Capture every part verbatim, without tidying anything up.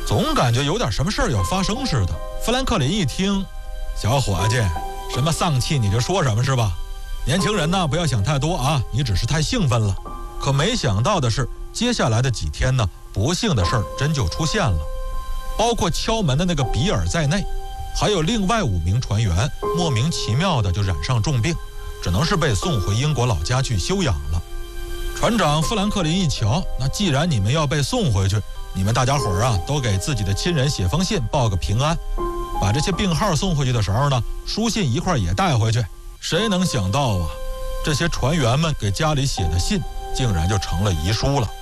总感觉有点什么事儿要发生似的。富兰克林一听，小伙计，什么丧气你就说什么是吧？年轻人呢，不要想太多啊，你只是太兴奋了。可没想到的是，接下来的几天呢，不幸的事儿真就出现了，包括敲门的那个比尔在内，还有另外五名船员莫名其妙的就染上重病，只能是被送回英国老家去休养了。船长富兰克林一瞧，那既然你们要被送回去，你们大家伙儿啊，都给自己的亲人写封信报个平安，把这些病号送回去的时候呢，书信一块也带回去。谁能想到啊，这些船员们给家里写的信竟然就成了遗书了。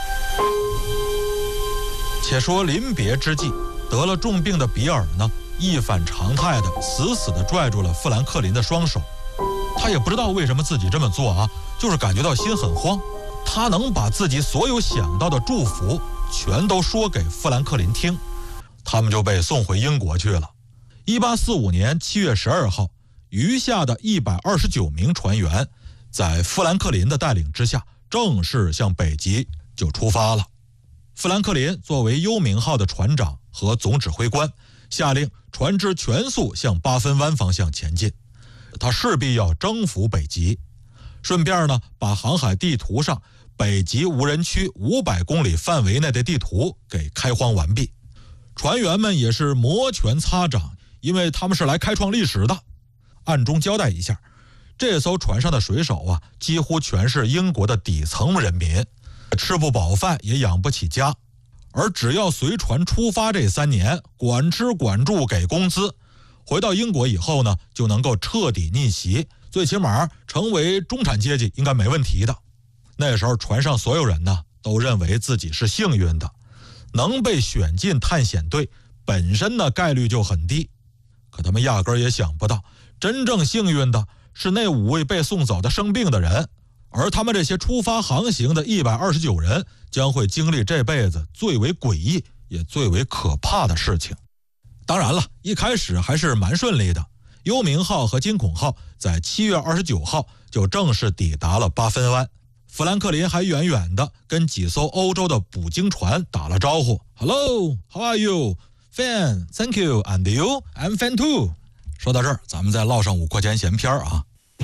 且说临别之际，得了重病的比尔呢，一反常态的死死地拽住了富兰克林的双手。他也不知道为什么自己这么做啊，就是感觉到心很慌。他能把自己所有想到的祝福全都说给富兰克林听，他们就被送回英国去了。一八四五年七月十二号，余下的一百二十九名船员在富兰克林的带领之下，正式向北极就出发了。富兰克林作为幽冥号的船长和总指挥官，下令船只全速向八分湾方向前进，他势必要征服北极。顺便呢，把航海地图上北极无人区五百公里范围内的地图给开荒完毕。船员们也是摩拳擦掌，因为他们是来开创历史的。暗中交代一下，这艘船上的水手啊，几乎全是英国的底层人民，吃不饱饭也养不起家，而只要随船出发这三年，管吃管住给工资，回到英国以后呢，就能够彻底逆袭，最起码成为中产阶级应该没问题的。那时候船上所有人呢，都认为自己是幸运的，能被选进探险队本身呢概率就很低。可他们压根儿也想不到，真正幸运的是那五位被送走的生病的人，而他们这些出发航行的一百二十九人将会经历这辈子最为诡异也最为可怕的事情。当然了，一开始还是蛮顺利的，幽冥号和惊恐号在七月二十九号就正式抵达了八分湾。富兰克林还远远的跟几艘欧洲的捕鲸船打了招呼 Hello, how are you? Fine, thank you, and you? I'm fine too. 说到这儿，咱们再唠上五块钱闲篇啊。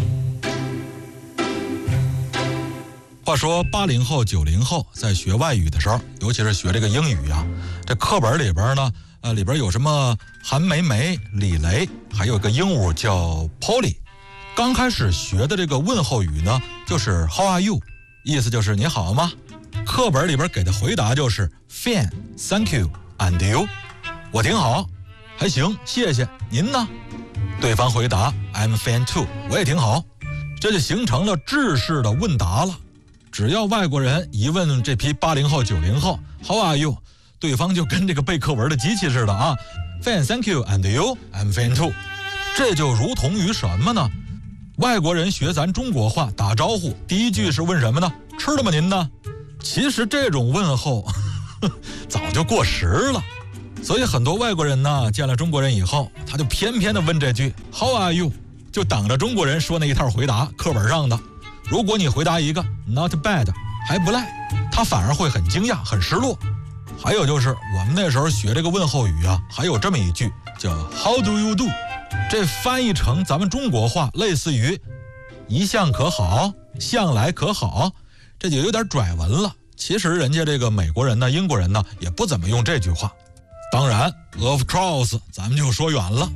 话说八零后九零后在学外语的时候，尤其是学这个英语啊，这课本里边呢呃，里边有什么韩梅梅、李雷，还有一个鹦鹉叫 Polly。 刚开始学的这个问候语呢，就是 How are you， 意思就是你好吗。课本里边给的回答就是 Fine, thank you, and you。 我挺好，还行，谢谢，您呢？对方回答 I'm fine too， 我也挺好。这就形成了制式的问答了。只要外国人一问这批八零后九零后 How are you， 对方就跟这个背课文的机器似的啊 Fine, thank you, and you, I'm fine too。 这就如同于什么呢？外国人学咱中国话打招呼，第一句是问什么呢？吃了吗您呢？其实这种问候呵呵早就过时了，所以很多外国人呢见了中国人以后，他就偏偏的问这句 How are you， 就等着中国人说那一套回答课本上的。如果你回答一个 Not bad， 还不赖，他反而会很惊讶很失落。还有就是我们那时候学这个问候语啊，还有这么一句叫 How do you do， 这翻译成咱们中国话类似于一向可好，向来可好，这就有点拽文了。其实人家这个美国人呢英国人呢也不怎么用这句话。当然 of course 咱们就说远了。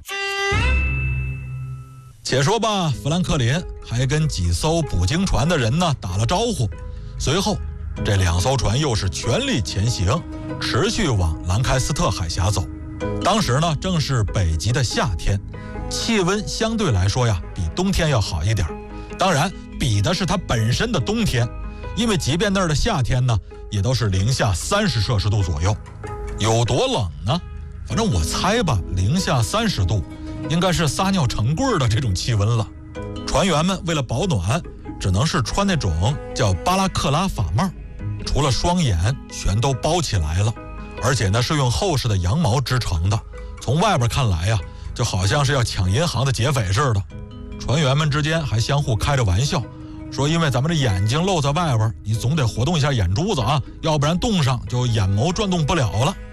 且说吧，富兰克林还跟几艘捕鲸船的人呢打了招呼，随后这两艘船又是全力前行，持续往兰开斯特海峡走。当时呢正是北极的夏天，气温相对来说呀比冬天要好一点，当然比的是它本身的冬天，因为即便那儿的夏天呢也都是零下三十摄氏度左右。有多冷呢？反正我猜吧，零下三十度应该是撒尿成棍的这种气温了。船员们为了保暖，只能是穿那种叫巴拉克拉法帽，除了双眼全都包起来了，而且呢是用厚实的羊毛织成的，从外边看来呀，就好像是要抢银行的劫匪似的。船员们之间还相互开着玩笑，说因为咱们这眼睛露在外边，你总得活动一下眼珠子啊，要不然冻上就眼眸转动不了了。